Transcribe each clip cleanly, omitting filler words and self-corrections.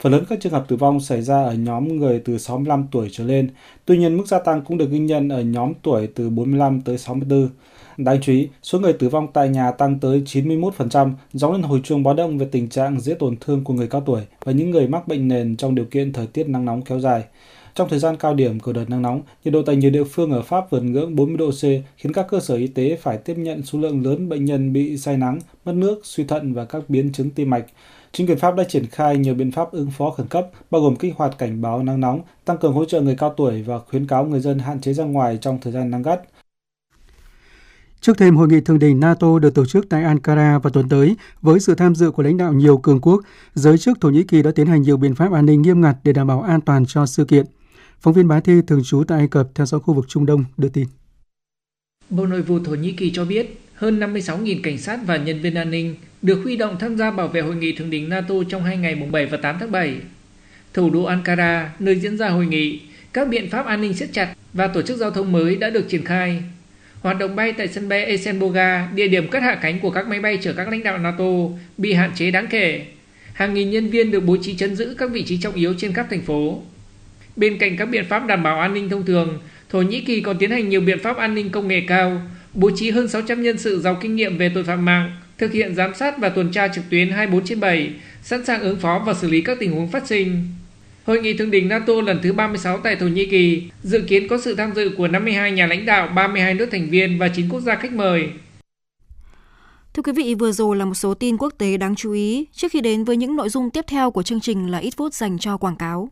Phần lớn các trường hợp tử vong xảy ra ở nhóm người từ 65 tuổi trở lên. Tuy nhiên, mức gia tăng cũng được ghi nhận ở nhóm tuổi từ 45 tới 64. Đáng chú ý, số người tử vong tại nhà tăng tới 91%, gióng lên hồi chuông báo động về tình trạng dễ tổn thương của người cao tuổi và những người mắc bệnh nền trong điều kiện thời tiết nắng nóng kéo dài. Trong thời gian cao điểm của đợt nắng nóng, nhiệt độ tại nhiều địa phương ở Pháp vượt ngưỡng 40 độ C, khiến các cơ sở y tế phải tiếp nhận số lượng lớn bệnh nhân bị say nắng, mất nước, suy thận và các biến chứng tim mạch. Chính quyền Pháp đã triển khai nhiều biện pháp ứng phó khẩn cấp, bao gồm kích hoạt cảnh báo nắng nóng, tăng cường hỗ trợ người cao tuổi và khuyến cáo người dân hạn chế ra ngoài trong thời gian nắng gắt. Trước thêm, hội nghị thượng đỉnh NATO được tổ chức tại Ankara vào tuần tới với sự tham dự của lãnh đạo nhiều cường quốc. Giới chức Thổ Nhĩ Kỳ đã tiến hành nhiều biện pháp an ninh nghiêm ngặt để đảm bảo an toàn cho sự kiện. Phóng viên Bá Thi thường trú tại Ai Cập theo dõi khu vực Trung Đông đưa tin. Bộ Nội vụ Thổ Nhĩ Kỳ cho biết hơn 56.000 cảnh sát và nhân viên an ninh được huy động tham gia bảo vệ hội nghị thượng đỉnh NATO trong 2 ngày mùng 7 và 8 tháng 7. Thủ đô Ankara, nơi diễn ra hội nghị, các biện pháp an ninh siết chặt và tổ chức giao thông mới đã được triển khai. Hoạt động bay tại sân bay Esenboga, địa điểm cất hạ cánh của các máy bay chở các lãnh đạo NATO, bị hạn chế đáng kể. Hàng nghìn nhân viên được bố trí trấn giữ các vị trí trọng yếu trên khắp thành phố. Bên cạnh các biện pháp đảm bảo an ninh thông thường, Thổ Nhĩ Kỳ còn tiến hành nhiều biện pháp an ninh công nghệ cao, bố trí hơn 600 nhân sự giàu kinh nghiệm về tội phạm mạng, thực hiện giám sát và tuần tra trực tuyến 24/7, sẵn sàng ứng phó và xử lý các tình huống phát sinh. Hội nghị thượng đỉnh NATO lần thứ 36 tại Thổ Nhĩ Kỳ dự kiến có sự tham dự của 52 nhà lãnh đạo, 32 nước thành viên và 9 quốc gia khách mời. Thưa quý vị, vừa rồi là một số tin quốc tế đáng chú ý. Trước khi đến với những nội dung tiếp theo của chương trình là ít phút dành cho quảng cáo.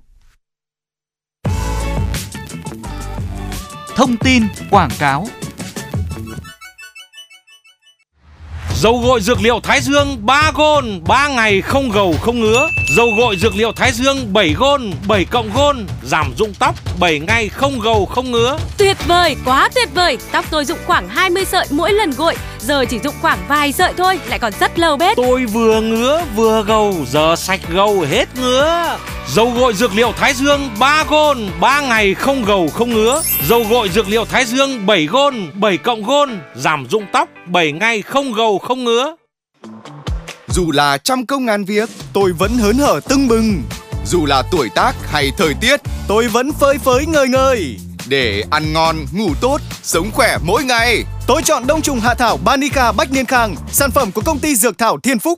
Thông tin quảng cáo. Dầu gội dược liệu Thái Dương 3 gôn, 3 ngày không gầu không ngứa. Dầu gội dược liệu Thái Dương 7 gôn, 7 cộng gôn, giảm rụng tóc 7 ngày không gầu không ngứa. Tuyệt vời, quá tuyệt vời. Tóc tôi rụng khoảng 20 sợi mỗi lần gội, giờ chỉ rụng khoảng vài sợi thôi, lại còn rất lâu bết. Tôi vừa ngứa vừa gầu, giờ sạch gầu hết ngứa. Dầu gội dược liệu Thái Dương 3 gôn, 3 ngày không gầu không ngứa. Dầu gội dược liệu Thái Dương 7 gôn, 7 cộng gôn, giảm rụng tóc 7 ngày không gầu không ngứa. Dù là trăm công ngàn việc, tôi vẫn hớn hở tưng bừng. Dù là tuổi tác hay thời tiết, tôi vẫn phơi phới ngời ngời. Để ăn ngon, ngủ tốt, sống khỏe mỗi ngày, tôi chọn đông trùng hạ thảo Banica Bách Niên Khang, sản phẩm của công ty dược thảo Thiên Phúc.